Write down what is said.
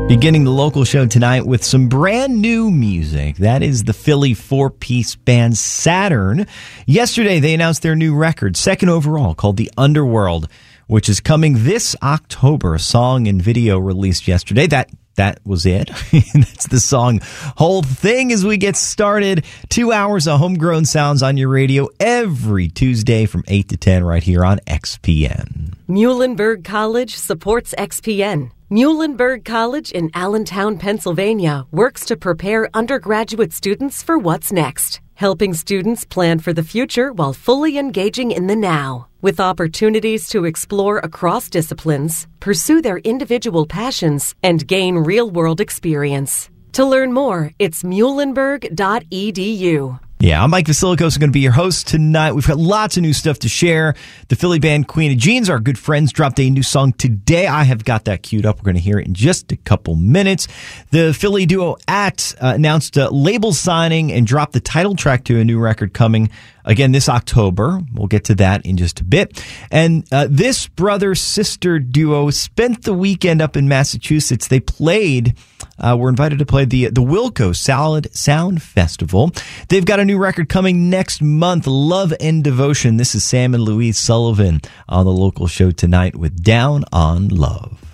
Beginning the local show tonight with some brand new music. That is the Philly four-piece band Saturn. Yesterday, they announced their new record, second overall, called The Underworld, which is coming this October. A song and video released yesterday. That was it. That's the song. Whole thing as we get started. 2 hours of homegrown sounds on your radio every Tuesday from 8 to 10 right here on XPN. Muhlenberg College supports XPN. Muhlenberg College in Allentown, Pennsylvania works to prepare undergraduate students for what's next, helping students plan for the future while fully engaging in the now. With opportunities to explore across disciplines, pursue their individual passions, and gain real-world experience. To learn more, it's muhlenberg.edu. Yeah, I'm Mike Vasilikos. I'm going to be your host tonight. We've got lots of new stuff to share. The Philly band Queen of Jeans, our good friends, dropped a new song today. I have got that queued up. We're going to hear it in just a couple minutes. The Philly duo announced a label signing and dropped the title track to a new record coming again this October. We'll get to that in just a bit. And this brother-sister duo spent the weekend up in Massachusetts. They were invited to play the Wilco Salad Sound Festival. They've got a new record coming next month, Love and Devotion. This is Sam and Louise Sullivan on the local show tonight with Down on Love.